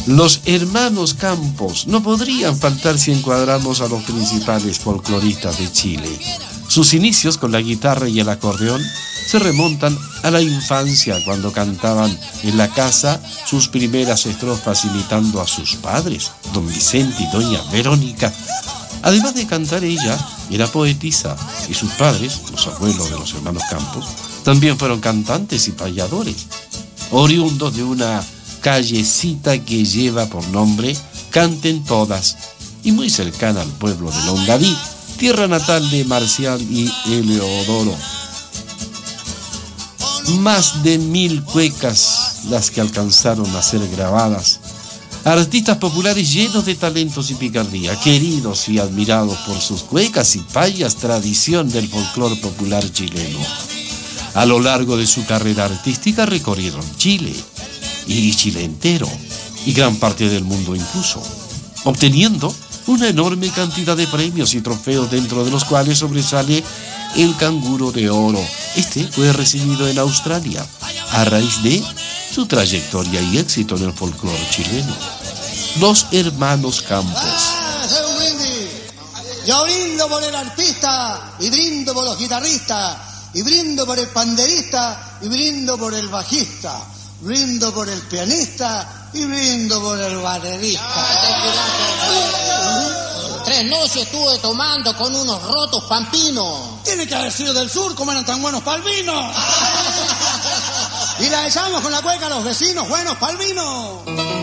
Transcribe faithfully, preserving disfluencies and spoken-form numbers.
Los hermanos Campos no podrían faltar si encuadramos a los principales folcloristas de Chile. Sus inicios con la guitarra y el acordeón se remontan a la infancia, cuando cantaban en la casa sus primeras estrofas imitando a sus padres, don Vicente y doña Verónica. Además de cantar, ella era poetisa y sus padres, los abuelos de los hermanos Campos, también fueron cantantes y payadores, oriundos de una callecita que lleva por nombre Canten Todas y muy cercana al pueblo de Longaví, tierra natal de Marcial y Eleodoro. Más de mil cuecas las que alcanzaron a ser grabadas. Artistas populares llenos de talentos y picardía, queridos y admirados por sus cuecas y payas, tradición del folclore popular chileno. A lo largo de su carrera artística recorrieron Chile y Chile entero y gran parte del mundo incluso, obteniendo una enorme cantidad de premios y trofeos, dentro de los cuales sobresale el Canguro de Oro. Este fue recibido en Australia a raíz de su trayectoria y éxito en el folclore chileno. Los hermanos Campos. Yo brindo por el artista y brindo por los guitarristas y brindo por el panderista y brindo por el bajista, brindo por el pianista y brindo por el baterista. Tres noches estuve tomando con unos rotos pampinos. Tiene que haber sido del sur, como eran tan buenos pa'l vino. Y la echamos con la cueca a los vecinos buenos pa'l vino.